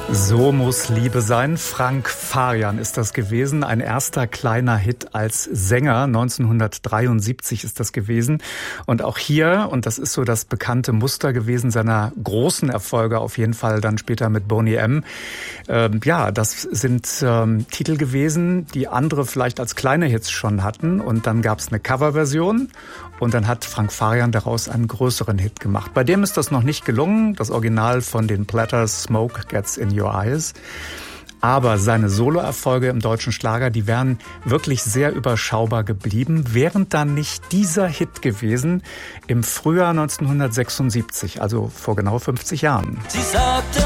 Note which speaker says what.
Speaker 1: So muss Liebe sein. Frank Farian ist das gewesen. Ein erster kleiner Hit als Sänger. 1973 ist das gewesen. Und auch hier, und das ist so das bekannte Muster gewesen seiner großen Erfolge, auf jeden Fall dann später mit Boney M. Das sind Titel gewesen, die andere vielleicht als kleine Hits schon hatten. Und dann gab es eine Coverversion. Und dann hat Frank Farian daraus einen größeren Hit gemacht. Bei dem ist das noch nicht gelungen. Das Original von den Platters, Smoke Gets in Your Eyes. Aber seine Soloerfolge im deutschen Schlager, die wären wirklich sehr überschaubar geblieben, wären dann nicht dieser Hit gewesen im Frühjahr 1976, also vor genau 50 Jahren.
Speaker 2: Sie sagte